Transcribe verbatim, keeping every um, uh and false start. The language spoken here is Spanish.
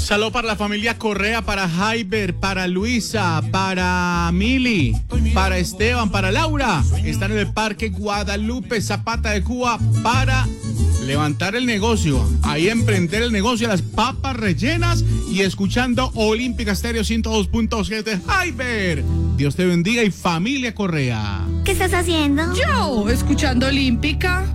Saludos para la familia Correa, para Jaiber, para Luisa, para Mili, para Esteban, para Laura. Están en el Parque Guadalupe Zapata de Cuba para levantar el negocio, ahí emprender el negocio de las papas rellenas y escuchando Olímpica Stereo ciento dos punto siete. Jaiber, Dios te bendiga y familia Correa. ¿Qué estás haciendo? Yo, escuchando Olímpica.